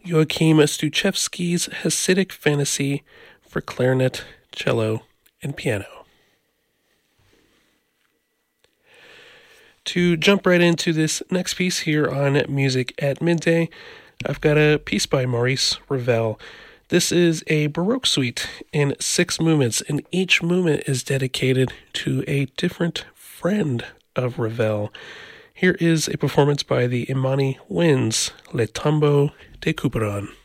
Joachim Stuchevsky's Hasidic Fantasy for clarinet, cello, and piano. To jump right into this next piece here on Music at Midday, I've got a piece by Maurice Ravel. This is a Baroque suite in 6 movements, and each movement is dedicated to a different friend of Ravel. Here is a performance by the Imani Winds, Le Tombeau de Couperin.